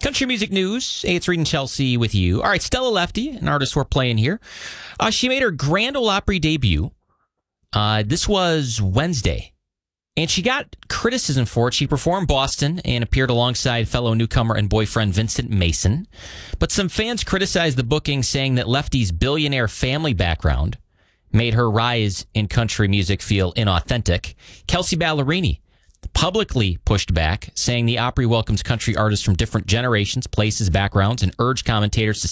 Country music news. Hey, it's Reed and Chelsea with you. All right, Stella Lefty, an artist we're playing here. She made her Grand Ole Opry debut. This was Wednesday. And she got criticism for it. She performed Boston and appeared alongside fellow newcomer and boyfriend Vincent Mason. But some fans criticized the booking, saying that Lefty's billionaire family background made her rise in country music feel inauthentic. Kelsey Ballerini publicly pushed back, saying the Opry welcomes country artists from different generations, places, backgrounds, and urged commentators to